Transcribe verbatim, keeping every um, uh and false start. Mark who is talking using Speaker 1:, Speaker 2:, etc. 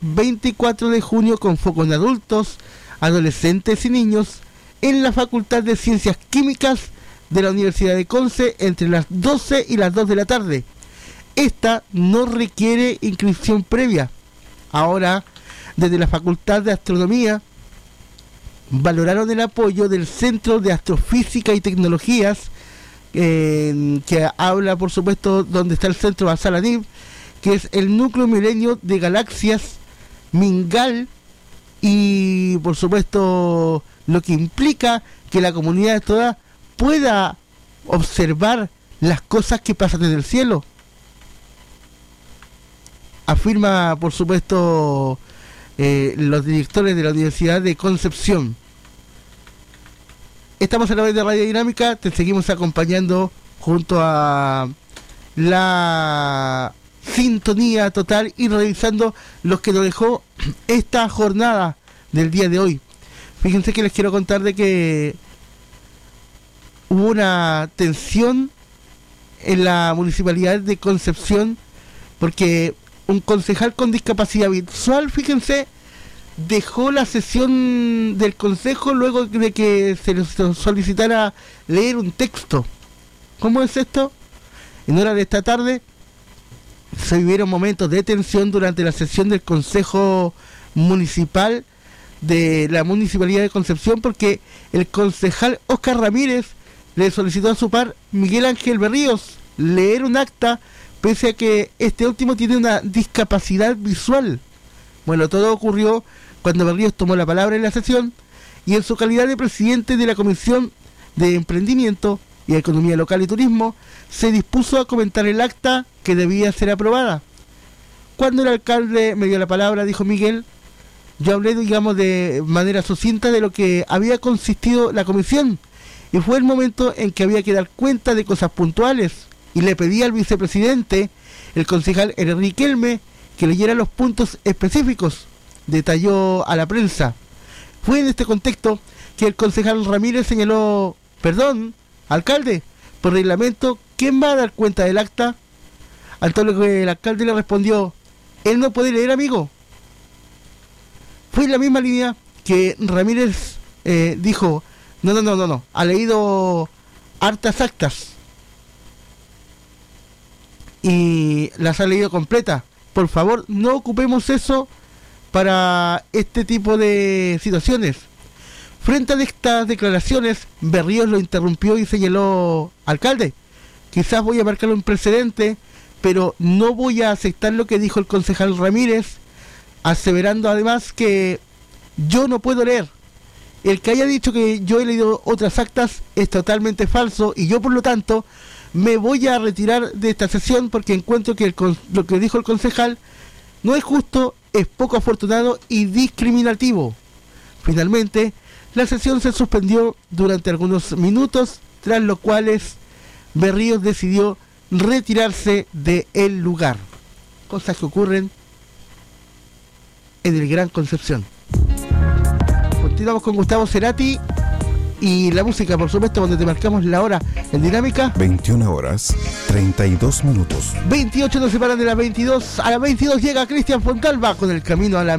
Speaker 1: veinticuatro de junio con foco en adultos, adolescentes y niños en la Facultad de Ciencias Químicas de la Universidad de Conce entre las doce y las dos de la tarde. Esta no requiere inscripción previa. Ahora, desde la Facultad de Astronomía, valoraron el apoyo del Centro de Astrofísica y Tecnologías, eh, que habla, por supuesto, donde está el Centro Basal-Anib, que es el Núcleo Milenio de Galaxias Mingal, y, por supuesto, lo que implica que la comunidad toda pueda observar las cosas que pasan en el cielo. Afirma, por supuesto, eh, los directores de la Universidad de Concepción. Estamos a la vez de Radio Dinámica, te seguimos acompañando junto a la sintonía total y revisando los que nos dejó esta jornada del día de hoy. Fíjense que les quiero contar de que hubo una tensión en la Municipalidad de Concepción porque un concejal con discapacidad visual, fíjense, dejó la sesión del consejo luego de que se le solicitara leer un texto. ¿Cómo es esto? En hora de esta tarde se vivieron momentos de tensión durante la sesión del Consejo Municipal de la Municipalidad de Concepción porque el concejal Oscar Ramírez le solicitó a su par Miguel Ángel Berríos leer un acta pese a que este último tiene una discapacidad visual. Bueno, todo ocurrió cuando Berríos tomó la palabra en la sesión y en su calidad de presidente de la Comisión de Emprendimiento y Economía Local y Turismo se dispuso a comentar el acta que debía ser aprobada. Cuando el alcalde me dio la palabra, dijo Miguel, yo hablé, digamos, de manera sucinta de lo que había consistido la comisión y fue el momento en que había que dar cuenta de cosas puntuales y le pedí al vicepresidente, el concejal Enrique Elme, que leyera los puntos específicos, detalló a la prensa. Fue en este contexto que el concejal Ramírez señaló, perdón, alcalde, por reglamento, ¿quién va a dar cuenta del acta? Al todo lo que el alcalde le respondió, él no puede leer, amigo. Fue en la misma línea que Ramírez eh, dijo, no, no, no, no, no, ha leído hartas actas y las ha leído completa. Por favor, no ocupemos eso para este tipo de situaciones. Frente a estas declaraciones, Berríos lo interrumpió y señaló, alcalde, quizás voy a marcar un precedente, pero no voy a aceptar lo que dijo el concejal Ramírez, aseverando además que yo no puedo leer. El que haya dicho que yo he leído otras actas es totalmente falso y yo, por lo tanto, me voy a retirar de esta sesión porque encuentro que el, lo que dijo el concejal no es justo, es poco afortunado y discriminativo. Finalmente, la sesión se suspendió durante algunos minutos, tras lo cuales Berríos decidió retirarse del lugar. Cosas que ocurren en el Gran Concepción. Continuamos con Gustavo Cerati y la música, por supuesto, donde te marcamos la hora en Dinámica.
Speaker 2: veintiuna horas, treinta y dos minutos.
Speaker 1: veintiocho nos separan de las veintidós. A las veintidós llega Cristian Foncalva con El Camino a la